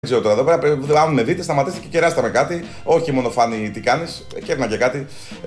ξέρω τώρα, εδώ πέρα, αν με δείτε, σταματήστε και κεράστε με κάτι. Όχι μόνο φάνη τι κάνεις, κέρνα και κάτι.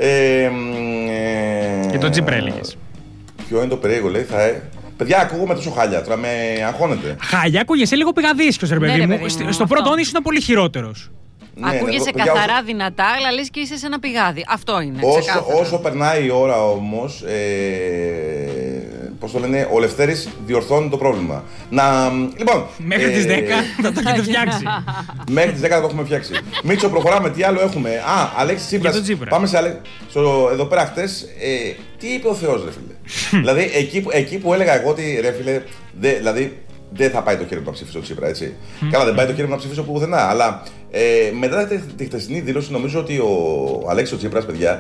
Και το Τσίπρα έλεγες. Ποιο είναι το περίεργο, λέει, παιδιά, ακούγομαι τόσο χάλια, τώρα με αγχώνεται. Χάλια, ακούγεσαι λίγο πηγαδίσκος, ρε παιδί μου. Στο πρώτο όνειρο ήσουν πολύ χειρότερος. Ναι, ακούγεσαι καθαρά δυνατά, αλλά λες και είσαι σε ένα πηγάδι. Αυτό είναι. Όσο περνάει η ώρα όμως, πώς το λένε, ο Λευτέρης διορθώνει το πρόβλημα. Λοιπόν, μέχρι τις 10 θα το έχετε φτιάξει. Μέχρι τις 10 θα το έχουμε φτιάξει. Μίτσο, προχωράμε. Τι άλλο έχουμε? Αλέξη Τσίπρας. Πάμε σε Αλέξη. Εδώ πέρα χτες, τι είπε ο Θεός, ρε φίλε. Δηλαδή, εκεί που έλεγα εγώ ότι, ρε φίλε, δηλαδή, δεν θα πάει το χέρι μου να ψηφίσω Τσίπρα, έτσι. Καλά, δεν πάει το χέρι μου να ψηφίσω πουθενά. Αλλά μετά τη χτεσινή δήλωση, νομίζω ότι ο Αλέξης Τσίπρας, παιδιά,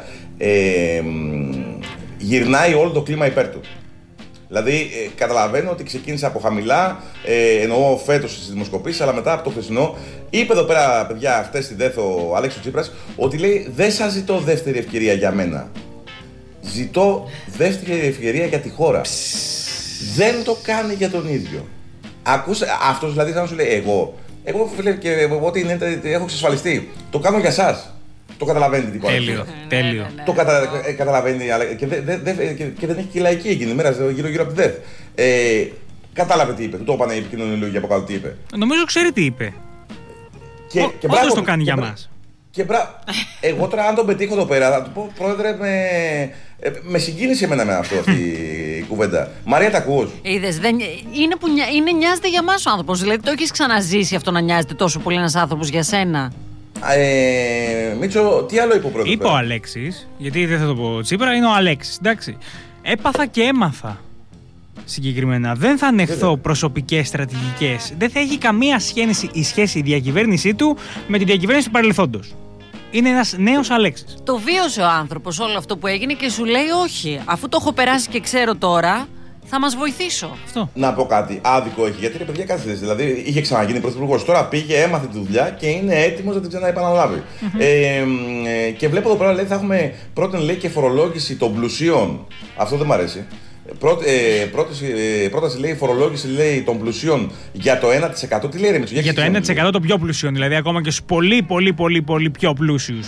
γυρνάει όλο το κλίμα υπέρ του. Δηλαδή, καταλαβαίνω ότι ξεκίνησε από χαμηλά, εννοώ φέτος στις δημοσκοπήσεις, αλλά μετά από το χθεσινό, είπε εδώ πέρα, παιδιά, χτες στη ΔΕΘ ο Αλέξης Τσίπρας, ότι λέει: δεν σας ζητώ δεύτερη ευκαιρία για μένα. Ζητώ δεύτερη ευκαιρία για τη χώρα. Δεν το κάνει για τον ίδιο. Ακούσε, αυτός δηλαδή θα σου λέει: εγώ φίλε, και ό,τι είναι, έχω εξασφαλιστεί. Το κάνω για εσάς. Το καταλαβαίνει την Τέλειο. Τέλειο. Το καταλαβαίνει και δεν έχει και λαϊκή εκείνη η μέρα γύρω από τη ΔΕΘ. Κατάλαβε τι είπε. Του το είπανε οι επικοινωνιολόγοι από κάτω τι είπε. Νομίζω ξέρει τι είπε. Όντως το κάνει για μας. Εγώ τώρα, αν τον πετύχω εδώ πέρα, θα του πω: πρόεδρε, με συγκίνησε εμένα με αυτό αυτή η κουβέντα. Μαρία, τα ακούς? Είδες, νοιάζεται για μας ο άνθρωπος. Δηλαδή, το έχεις ξαναζήσει αυτό να νοιάζεται τόσο πολύ ένας άνθρωπος για σένα? Μίτσο, τι άλλο είπε ο πρόεδρος? Είπε ο Αλέξης, γιατί δεν θα το πω Τσίπρα, είναι ο Αλέξης. Εντάξει. Έπαθα και έμαθα. Συγκεκριμένα, δεν θα ανεχθώ προσωπικές στρατηγικές. Δεν θα έχει καμία σχέση η διακυβέρνησή του με τη διακυβέρνηση του παρελθόντος. Είναι ένας νέος Αλέξης. Το βίωσε ο άνθρωπος όλο αυτό που έγινε και σου λέει: όχι, αφού το έχω περάσει και ξέρω τώρα, θα μας βοηθήσω. Αυτό. Να πω κάτι. Άδικο έχει. Γιατί ρε παιδιά, κάθεται. Δηλαδή, είχε ξαναγίνει πρωθυπουργός. Τώρα πήγε, έμαθε τη δουλειά και είναι έτοιμος να την ξαναεπαναλάβει. Και βλέπω εδώ πέρα, λέει, θα έχουμε πρώτον, λέει, και φορολόγηση των πλουσίων. Αυτό δεν μ' αρέσει. Πρόταση, λέει, φορολόγηση, λέει, των πλουσίων για το 1%. Τι λέει, ρε Μητσο? Για το 1% των πιο πλουσίων, δηλαδή ακόμα και στους πολύ πιο πλούσιους.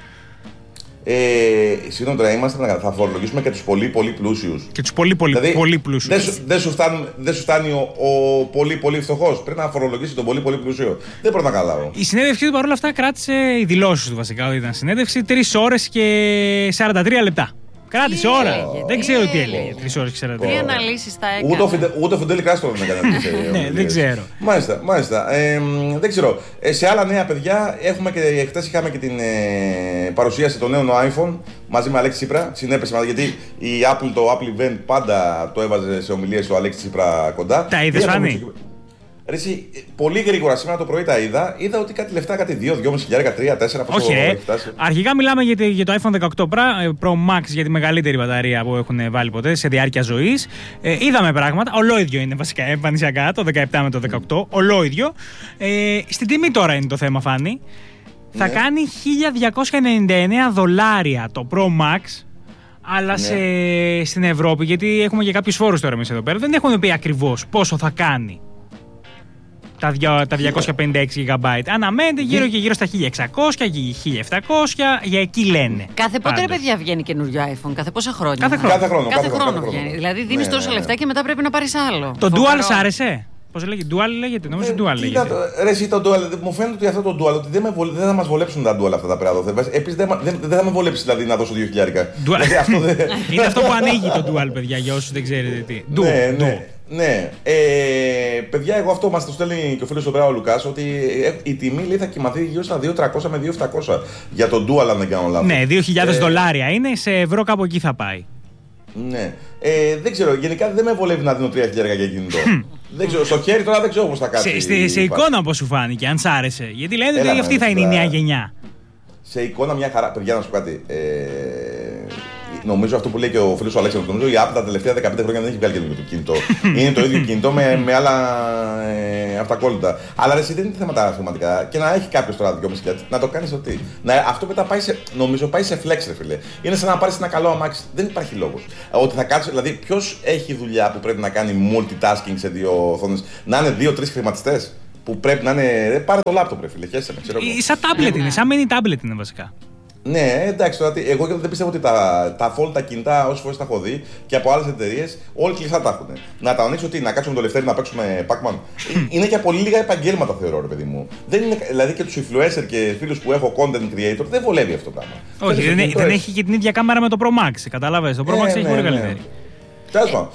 Συγγνώμη τώρα, θα φορολογήσουμε και τους πολύ πλούσιους. Και τους πολύ πλούσιους. Δεν σου φτάνει ο πολύ φτωχός. Πρέπει να φορολογήσει τον πολύ πλούσιο. Δεν μπορώ να καταλάβω. Η συνέντευξή του παρόλα αυτά κράτησε, οι δηλώσεις του βασικά, ότι ήταν συνέντευξη, 3 ώρες και 43 λεπτά. Κράτησε ώρα. Δεν ξέρω τι έλεγε. 3 ώρες και 43 λεπτά. Τι αναλύσεις θα έκανε? Ούτε ο Φιντέλη Κάστρο δεν έκανε. Ναι, δεν ξέρω. Μάλιστα. Δεν ξέρω. Σε άλλα νέα, παιδιά, χτες είχαμε και την παρουσίαση των νέων iPhone μαζί με Αλέξη Τσίπρα. Συνέπεσε, γιατί το Apple Event πάντα το έβαζε σε ομιλίες του Αλέξη Τσίπρα κοντά. Τα είδες, Φάνη? Εσύ, πολύ γρήγορα σήμερα το πρωί τα είδα. Είδα ότι κάτι λεφτά, κάτι 2.500, 3, 4. Όχι, αρχικά μιλάμε για το iPhone 18 Pro Max, για τη μεγαλύτερη μπαταρία που έχουν βάλει ποτέ σε διάρκεια ζωής. Είδαμε πράγματα. Ολόιδιο είναι βασικά εμφανισιακά το 17 με το 18. Ολόιδιο. Στην τιμή τώρα είναι το θέμα, Φάνη. Ναι. Θα κάνει $1.299 το Pro Max. Αλλά ναι, στην Ευρώπη, γιατί έχουμε και κάποιους φόρους τώρα εμείς εδώ πέρα, δεν έχουν πει ακριβώς πόσο θα κάνει τα 256 GB. Αναμένεται γύρω στα 1600 και 1700, για εκεί λένε. Κάθε πότε, ρε παιδιά, βγαίνει καινούριο iPhone? Κάθε πόσα χρόνια? Κάθε χρόνο βγαίνει. Δηλαδή δίνεις τόσα λεφτά και μετά πρέπει να πάρεις άλλο. Το Dual σ' άρεσε? Πώς λέγεται? Dual λέγεται? Νομίζω Dual λέγεται. Ρε εσύ, το Dual, μου φαίνεται ότι αυτό το Dual, ότι δεν θα μας βολέψουν τα Dual αυτά τα πράγματα. Επίσης δεν θα με βολέψει δηλαδή να δώσω 2.000. Είναι αυτό που ανοίγει το Dual, παιδιά, για όσους δεν ξέρετε τι. Ναι. Παιδιά, εγώ αυτό μας το στέλνει και ο φίλος ο Λουκάς, ότι η τιμή, λέει, θα κοιμαθεί γύρω στα 2.300 με 2.700 για το Dual, αν δεν κάνω λάθος. Ναι, $2.000 είναι, σε ευρώ κάπου εκεί θα πάει. Ναι. Δεν ξέρω, γενικά δεν με βολεύει να δίνω 3.000 για κινητό. Δεν ξέρω, στο χέρι τώρα δεν ξέρω πώς θα κάτσει. Σε εικόνα πώς σου φάνηκε, αν σ' άρεσε? Γιατί λένε ότι αυτή θα είναι η νέα γενιά. Σε εικόνα μια χαρά. Παιδιά, να σου πω κάτι. Νομίζω αυτό που λέει και ο φίλος ο Αλέξανδρος, νομίζω η Apple τα τελευταία 15 χρόνια δεν έχει βγάλει καινούργιο κινητό. Είναι το ίδιο κινητό με άλλα αυτακόλλητα. Αλλά εσύ δεν είναι θέματα χρηματικά. Και να έχει κάποιο τώρα 2.500, να το κάνει ότι. Αυτό μετά νομίζω πάει σε flex, ρε φίλε. Είναι σαν να πάρει ένα καλό αμάξι. Δεν υπάρχει λόγος. Ότι θα κάτσει, δηλαδή, ποιο έχει δουλειά που πρέπει να κάνει multitasking σε 2 οθόνες? Να είναι 2-3 χρηματιστές. που πρέπει να είναι. Πάρε το λάπτοπ, ρε φίλε, χέσαι με, ξέρω εγώ. Σαν τάμπλετ είναι, σαν mini τάμπλετ είναι βασικά. Ναι, εντάξει, τώρα, εγώ δεν πιστεύω ότι τα Fold, τα κινητά, όσες φορές τα έχω δει και από άλλες εταιρείες, όλοι κλειστά τα έχουν. Να τα ανοίξω να κάτσουμε το Λευτέρη να παίξουμε Pac-Man. Είναι και πολύ λίγα επαγγέλματα, θεωρώ, ρε παιδί μου. Δεν είναι, δηλαδή και τους influencer και φίλους που έχω content creator, δεν βολεύει αυτό το πράγμα. Όχι, δεν έχει και την ίδια κάμερα με το Pro Max. Κατάλαβες. Το Pro Max έχει πολύ καλύτερη. Τέλος πάντων.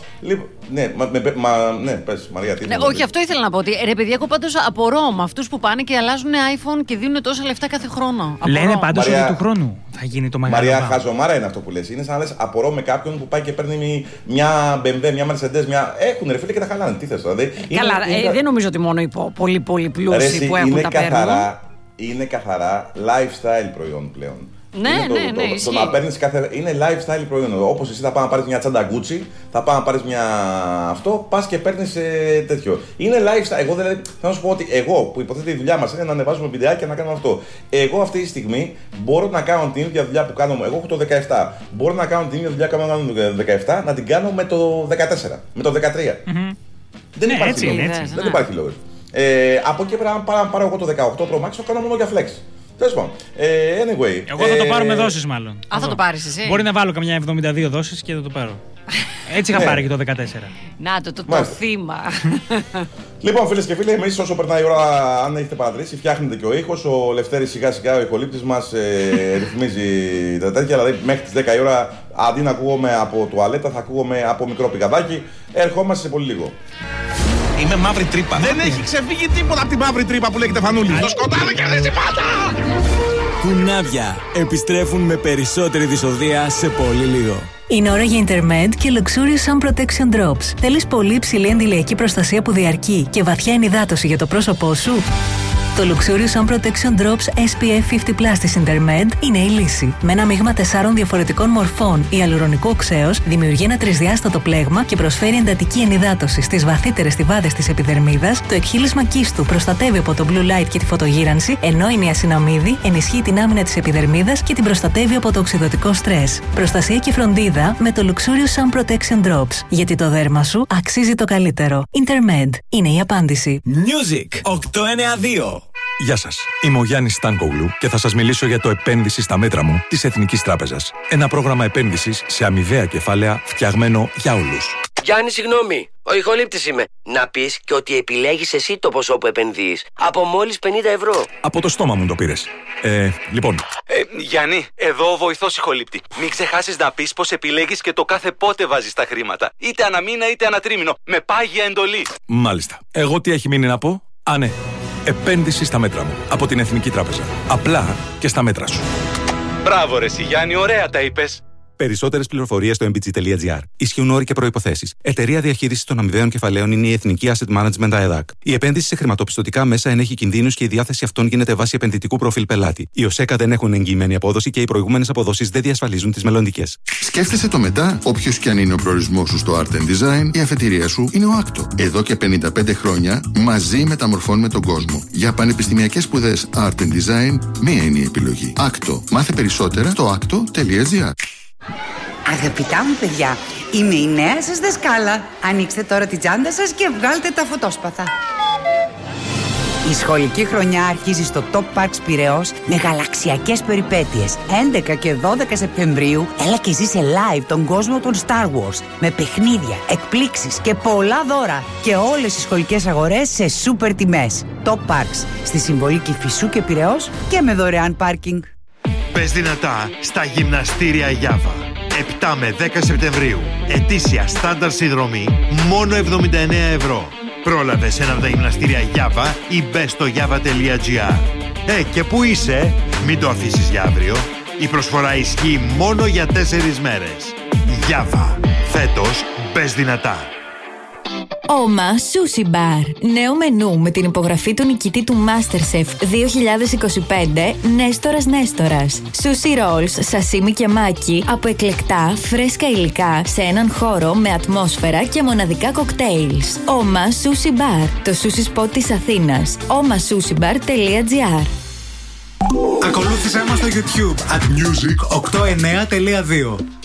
Ναι, πες, Μαρία, τι όχι, αυτό ήθελα να πω. Ότι ρε παιδιά, εγώ πάντως απορώ με αυτούς που πάνε και αλλάζουν iPhone και δίνουν τόσα λεφτά κάθε χρόνο. Λένε πάντως ότι του χρόνου θα γίνει το μεγάλο. Μαρία, χαζομάρα είναι αυτό που λες. Είναι σαν να λες απορώ με κάποιον που πάει και παίρνει μια BMW, μια Mercedes, έχουν ρε φίλε και τα χαλάνε. Τι θες δηλαδή. Καλά, δεν νομίζω ότι μόνο οι πολύ πλούσιοι που έχουν τα παίρνουν. Είναι καθαρά lifestyle προϊόν πλέον. Ναι. Το να παίρνεις είναι lifestyle προϊόν. Όπως εσύ θα πάει να πάρεις μια τσάντα Gucci, θα πάει να πάρεις μια αυτό, πας και παίρνεις τέτοιο. Είναι lifestyle. Εγώ δηλαδή, θα να σου πω ότι εγώ που υποθέτω η δουλειά μας είναι να ανεβάζουμε βιντεάκια και να κάνουμε αυτό. Εγώ αυτή τη στιγμή μπορώ να κάνω την ίδια δουλειά που κάνω. Εγώ έχω το 17. Μπορώ να κάνω την ίδια δουλειά που κάνω το 17, να την κάνω με το 14, με το 13. Δεν υπάρχει λόγος. Δεν υπάρχει λόγος. Από εκεί πέρα, αν πάρω εγώ το 18 Pro Max, το κάνω μόνο για flex. Τέλος πάντων. Anyway. Εγώ θα το πάρω με δόσεις μάλλον. Θα το πάρεις εσύ. Μπορεί να βάλω καμιά 72 δόσεις και θα το πάρω. Έτσι είχα πάρει και το 14. Να το θύμα. Λοιπόν, φίλες και φίλοι, εμείς όσο περνάει η ώρα, αν έχετε παρατηρήσει, φτιάχνεται και ο ήχος. Ο Λευτέρης σιγά σιγά, ο ηχολήπτης μας, ρυθμίζει τα τέτοια. Δηλαδή, μέχρι τις 10 η ώρα, αντί να ακούγομαι από τουαλέτα, θα ακούγομαι από μικρό πηγαδάκι. Ερχόμαστε σε πολύ λίγο. Είμαι μαύρη τρύπα. Δεν έχει ξεφύγει τίποτα από τη μαύρη τρύπα που λέγεται Φανούλη. Το σκοτάδι κερδίζει πάντα! Κουνάβια επιστρέφουν με περισσότερη δυσοδεία σε πολύ λίγο. Είναι ώρα για Intermed και Luxurious Sun Protection Drops. Θέλεις πολύ υψηλή αντιλιακή προστασία που διαρκεί και βαθιά ενυδάτωση για το πρόσωπό σου? Το Luxurious Sun Protection Drops SPF 50+ της Intermed είναι η λύση. Με ένα μείγμα 4 διαφορετικών μορφών ιαλουρονικού οξέως δημιουργεί ένα τρισδιάστατο πλέγμα και προσφέρει εντατική ενυδάτωση στις βαθύτερες στιβάδες της επιδερμίδας. Το εκχύλισμα κίστου προστατεύει από το blue light και τη φωτογύρανση, ενώ η νιασιναμίδη ενισχύει την άμυνα της επιδερμίδας και την προστατεύει από το οξυδωτικό στρες. Προστασία και φροντίδα με το Luxurious Sun Protection Drops. Γιατί το δέρμα σου αξίζει το καλύτερο. Intermed είναι η απάντηση. Music 892. Γεια σας, είμαι ο Γιάννης Στάνκογλου και θα σας μιλήσω για το επένδυση στα μέτρα μου της Εθνικής Τράπεζας. Ένα πρόγραμμα επένδυσης σε αμοιβαία κεφάλαια φτιαγμένο για όλους. Γιάννη, συγγνώμη, ο ηχολήπτης είμαι. Να πεις και ότι επιλέγεις εσύ το ποσό που επενδύεις. Από μόλις 50 ευρώ. Από το στόμα μου το πήρες. Λοιπόν. Γιάννη, εδώ ο βοηθός ηχολήπτη. Μην ξεχάσεις να πεις πως επιλέγεις και το κάθε πότε βάζεις τα χρήματα. Είτε αναμήνα είτε ανατρίμηνο. Με πάγια εντολή. Μάλιστα. Εγώ τι έχει μείνει να πω? Ναι. Επένδυση στα μέτρα μου. Από την Εθνική Τράπεζα. Απλά και στα μέτρα σου. Μπράβο ρε Γιάννη, ωραία τα είπες. Περισσότερες πληροφορίες στο mbg.gr. Ισχύουν όροι και προϋποθέσεις. Εταιρεία διαχείρισης των αμοιβαίων κεφαλαίων είναι η Εθνική Asset Management ΑΕΔΑΚ. Η επένδυση σε χρηματοπιστωτικά μέσα ενέχει κινδύνους και η διάθεση αυτών γίνεται βάσει επενδυτικού προφίλ πελάτη. Οι ΟΣΕΚΑ δεν έχουν εγγυημένη απόδοση και οι προηγούμενες αποδόσεις δεν διασφαλίζουν τις μελλοντικές. Σκέφτεσαι το μετά, όποιος κι αν είναι ο προορισμός σου στο Art Design, η αφετηρία σου είναι ο Άκτο. Εδώ και 55 χρόνια μαζί μεταμορφώνουμε τον κόσμο. Για πανεπιστημιακές σπουδές Art Design, μία είναι η επιλογή. Άκτο. Μάθε περισσότερα στο acto.gr. Αγαπητά μου παιδιά, είμαι η νέα σας δασκάλα. Ανοίξτε τώρα την τσάντα σας και βγάλτε τα φωτόσπαθα. Η σχολική χρονιά αρχίζει στο Top Parks Πειραιώς με γαλαξιακές περιπέτειες. 11 και 12 Σεπτεμβρίου έλα και ζήσε live τον κόσμο των Star Wars με παιχνίδια, εκπλήξεις και πολλά δώρα και όλες οι σχολικές αγορές σε σούπερ τιμές. Top Parks στη Συμβολή Κηφισού και Πειραιώς και με δωρεάν πάρκινγκ. Πες δυνατά στα γυμναστήρια Γιάβα. 7 με 10 Σεπτεμβρίου. Ετήσια στάνταρ συνδρομή μόνο 79 ευρώ. Πρόλαβε σε ένα από τα γυμναστήρια Γιάβα ή μπες στο java.gr. Και που είσαι, μην το αφήσεις για αύριο. Η προσφορά ισχύει μόνο για 4 μέρες. Γιάβα. Φέτος μπες δυνατά. Oma Sushi Bar. Νέο μενού με την υπογραφή του νικητή του MasterChef 2025, Νέστορας. Sushi rolls, σασίμι και μάκι από εκλεκτά, φρέσκα υλικά σε έναν χώρο με ατμόσφαιρα και μοναδικά κοκτέιλς. Oma Sushi Bar. Το sushi spot της Αθήνας. omasushibar.gr. Ακολούθησέ μας στο YouTube @music892.